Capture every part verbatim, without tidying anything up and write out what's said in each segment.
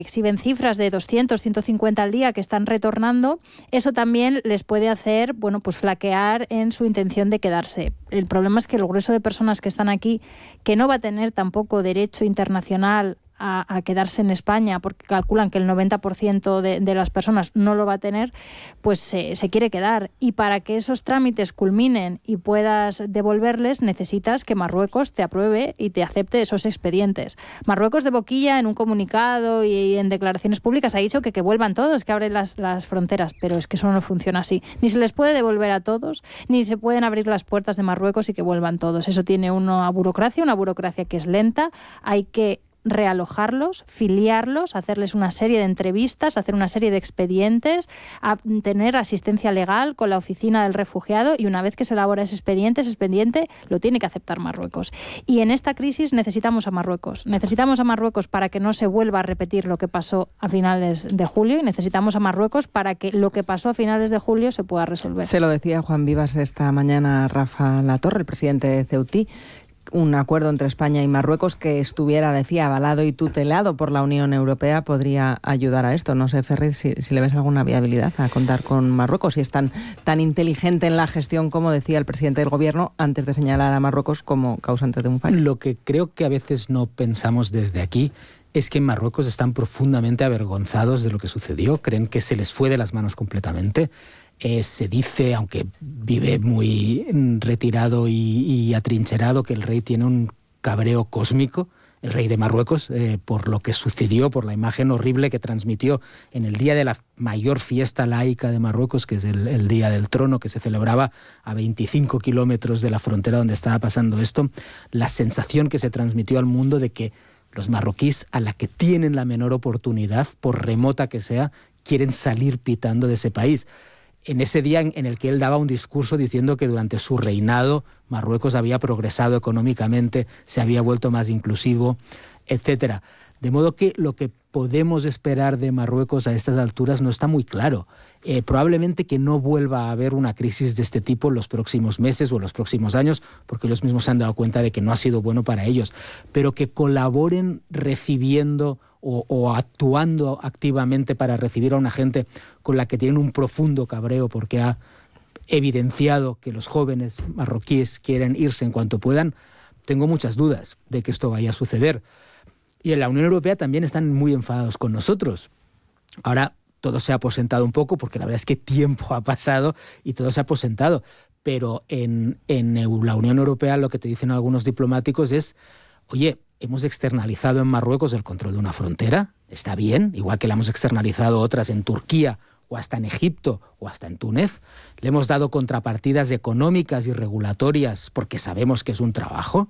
exhiben cifras de doscientos, ciento cincuenta al día que están retornando, eso también les puede hacer, bueno, pues flaquear en su intención de quedarse. El problema es que el grueso de personas que están aquí, que no va a tener tampoco derecho internacional A, a quedarse en España, porque calculan que el noventa por ciento de, de las personas no lo va a tener, pues se, se quiere quedar. Y para que esos trámites culminen y puedas devolverles, necesitas que Marruecos te apruebe y te acepte esos expedientes. Marruecos, de boquilla, en un comunicado y en declaraciones públicas, ha dicho que, que vuelvan todos, que abren las, las fronteras, pero es que eso no funciona así. Ni se les puede devolver a todos, ni se pueden abrir las puertas de Marruecos y que vuelvan todos. Eso tiene una burocracia, una burocracia que es lenta, hay que realojarlos, filiarlos, hacerles una serie de entrevistas, hacer una serie de expedientes, a tener asistencia legal con la oficina del refugiado, y una vez que se elabora ese expediente, ese expediente lo tiene que aceptar Marruecos. Y en esta crisis necesitamos a Marruecos. Necesitamos a Marruecos para que no se vuelva a repetir lo que pasó a finales de julio, y necesitamos a Marruecos para que lo que pasó a finales de julio se pueda resolver. Se lo decía Juan Vivas esta mañana a Rafa Latorre, el presidente de Ceutí, un acuerdo entre España y Marruecos que estuviera, decía, avalado y tutelado por la Unión Europea podría ayudar a esto. No sé, Ferri, si, si le ves alguna viabilidad a contar con Marruecos, si es tan, tan inteligente en la gestión como decía el presidente del gobierno antes de señalar a Marruecos como causante de un fallo. Lo que creo que a veces no pensamos desde aquí es que en Marruecos están profundamente avergonzados de lo que sucedió, creen que se les fue de las manos completamente. Eh, se dice, aunque vive muy retirado y, y atrincherado, que el rey tiene un cabreo cósmico, el rey de Marruecos, eh, por lo que sucedió, por la imagen horrible que transmitió en el día de la mayor fiesta laica de Marruecos, que es el, el Día del Trono, que se celebraba a veinticinco kilómetros de la frontera donde estaba pasando esto, la sensación que se transmitió al mundo de que los marroquíes, a la que tienen la menor oportunidad, por remota que sea, quieren salir pitando de ese país. En ese día en el que él daba un discurso diciendo que durante su reinado Marruecos había progresado económicamente, se había vuelto más inclusivo, etcétera. De modo que lo que podemos esperar de Marruecos a estas alturas no está muy claro. Eh, probablemente que no vuelva a haber una crisis de este tipo en los próximos meses o en los próximos años, porque ellos mismos se han dado cuenta de que no ha sido bueno para ellos, pero que colaboren recibiendo o, o actuando activamente para recibir a una gente con la que tienen un profundo cabreo porque ha evidenciado que los jóvenes marroquíes quieren irse en cuanto puedan, tengo muchas dudas de que esto vaya a suceder. Y en la Unión Europea también están muy enfadados con nosotros. Ahora todo se ha aposentado un poco, porque la verdad es que tiempo ha pasado y todo se ha aposentado. Pero en, en la Unión Europea lo que te dicen algunos diplomáticos es, oye, hemos externalizado en Marruecos el control de una frontera, está bien, igual que la hemos externalizado otras en Turquía o hasta en Egipto o hasta en Túnez. Le hemos dado contrapartidas económicas y regulatorias porque sabemos que es un trabajo,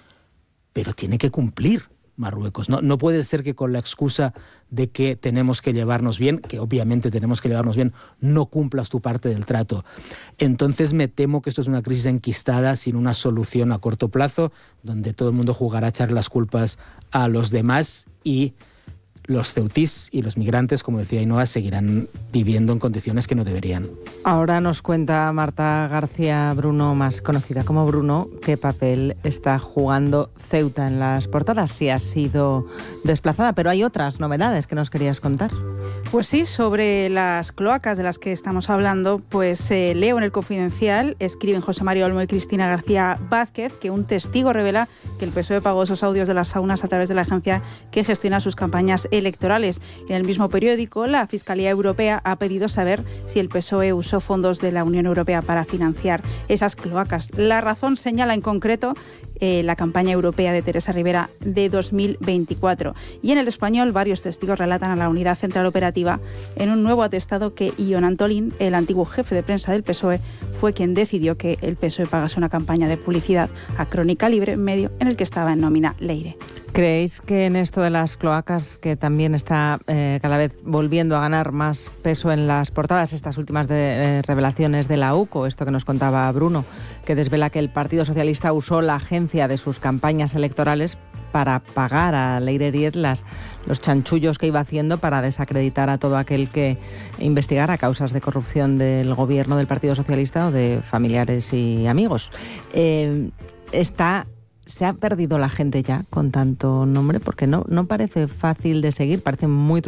pero tiene que cumplir Marruecos. No, no puede ser que con la excusa de que tenemos que llevarnos bien, que obviamente tenemos que llevarnos bien, no cumplas tu parte del trato. Entonces me temo que esto es una crisis enquistada sin una solución a corto plazo, donde todo el mundo jugará a echar las culpas a los demás y los ceutís y los migrantes, como decía Ainhoa, seguirán viviendo en condiciones que no deberían. Ahora nos cuenta Marta García Bruno, más conocida como Bruno, qué papel está jugando Ceuta en las portadas, si ha sido desplazada, pero hay otras novedades que nos querías contar. Pues sí, sobre las cloacas de las que estamos hablando, pues eh, leo en El Confidencial, escriben José Mario Olmo y Cristina García Vázquez, que un testigo revela que el P S O E pagó esos audios de las saunas a través de la agencia que gestiona sus campañas electorales. En el mismo periódico, la Fiscalía Europea ha pedido saber si el P S O E usó fondos de la Unión Europea para financiar esas cloacas. La razón señala en concreto eh, la campaña europea de Teresa Rivera de dos mil veinticuatro. Y en El Español, varios testigos relatan a la Unidad Central Operativa en un nuevo atestado que Ion Antolín, el antiguo jefe de prensa del P S O E, fue quien decidió que el P S O E pagase una campaña de publicidad a Crónica Libre, medio en el que estaba en nómina Leire. ¿Creéis que en esto de las cloacas, que también está eh, cada vez volviendo a ganar más peso en las portadas, estas últimas de, eh, revelaciones de la U C O, esto que nos contaba Bruno, que desvela que el Partido Socialista usó la agencia de sus campañas electorales para pagar a Leire Díez las, los chanchullos que iba haciendo para desacreditar a todo aquel que investigara causas de corrupción del gobierno del Partido Socialista o de familiares y amigos? Eh, está ¿Se ha perdido la gente ya con tanto nombre? Porque no, no parece fácil de seguir, parece muy